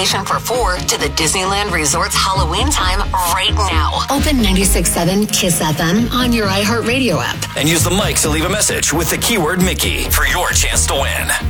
vacation for 4 to the Disneyland Resort's Halloween time right now. Open 96.7 KISS FM on your iHeartRadio app. And use the mic to leave a message with the keyword Mickey for your chance to win.